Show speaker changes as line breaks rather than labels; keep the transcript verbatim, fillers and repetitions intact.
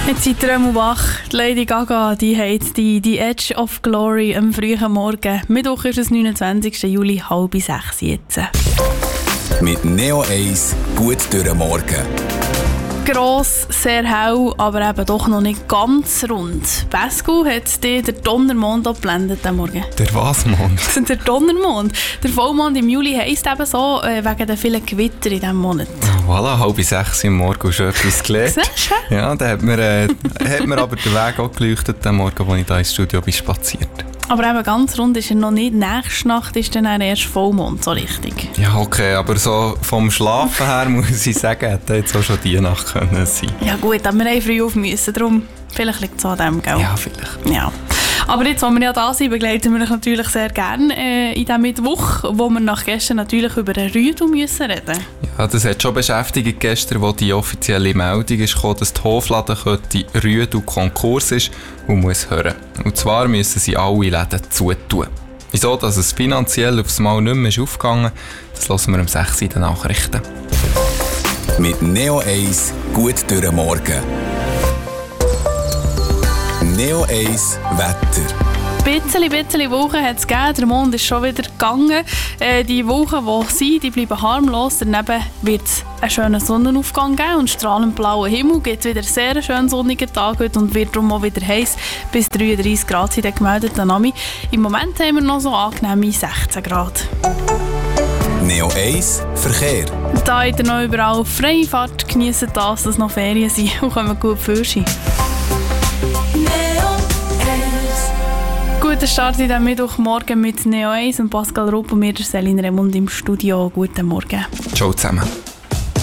Jetzt sind Remo Bach, die Lady Gaga, die hat die, die Edge of Glory am frühen Morgen. Mittwoch ist es neunundzwanzigsten Juli, halb sechs jetzt.
Mit Neo eins gut durch den Morgen.
Gross, sehr hell, aber eben doch noch nicht ganz rund. Pesco hat dir den Donnermond abgeblendet am Morgen.
Der was Mond?
Der Donnermond. Der Vollmond im Juli heisst eben so, äh, wegen den vielen Gewitter in diesem Monat.
Oh, voilà, halb sechs im Morgen schon etwas gelernt.
Siehst du?
Ja, da hat mir, äh, hat mir aber den Weg auch geleuchtet, den Morgen, als ich hier ins Studio bin spaziert.
Aber eben ganz rund ist er noch nicht. Nächste Nacht ist dann erst Vollmond, so richtig.
Ja, okay, aber so vom Schlafen her muss ich sagen, hätte jetzt auch schon die Nacht können sein.
Ja gut, aber wir haben früh auf müssen, darum vielleicht liegt es an dem, gell?
Ja, vielleicht.
Ja. Aber jetzt, wo wir ja da sind, begleiten wir euch natürlich sehr gerne äh, in diesem Mittwoch, wo wir nach gestern natürlich über den Rüdu müssen reden.
Ja, das hat schon beschäftigt gestern, wo die offizielle Meldung ist gekommen, dass die Hofladenkette Rüdu Konkurs ist und muss hören. Und zwar müssen sie alle Läden zutun. Wieso, dass es finanziell aufs Mal nicht mehr ist aufgegangen, das hören wir um sechs Uhr in den Nachrichten.
Mit Neo eins gut durch den Morgen. Neo eins Wetter.
Ein bisschen, bisschen Wolken hat es gegeben, der Mond ist schon wieder gegangen. Äh, die Wolken, die sind, die bleiben harmlos. Daneben wird es einen schönen Sonnenaufgang geben und strahlend blauen Himmel. Gibt wieder sehr einen schönen sonnigen Tag heute und wird darum auch wieder heiß. Bis dreiunddreissig Grad sind gemeldet. Im Moment haben wir noch so angenehme sechzehn Grad.
Neo eins Verkehr.
Da habt ihr noch überall freie Fahrt. Geniessen das, dass noch Ferien sind und kommen gut für sich. Guten Start in diesem Mittwochmorgen mit Neo eins und Pascal Rupp und mir, der Selin Remund im Studio. Guten Morgen.
Ciao zusammen.